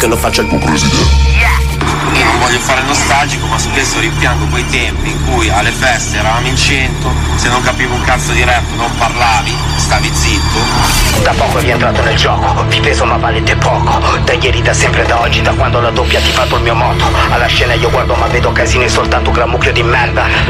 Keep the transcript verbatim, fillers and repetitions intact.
che lo faccia il tuo presidente. Io non voglio fare nostalgico, ma spesso rimpiango quei tempi in cui alle feste eravamo in cento, se non capivo un cazzo di rap non parlavi, stavi zitto. Da poco è rientrato nel gioco, vi peso ma valete poco. Da ieri, da sempre, da oggi, da quando la doppia ti fatto il mio moto. Alla scena io guardo ma vedo casini, soltanto un gran mucchio di merda.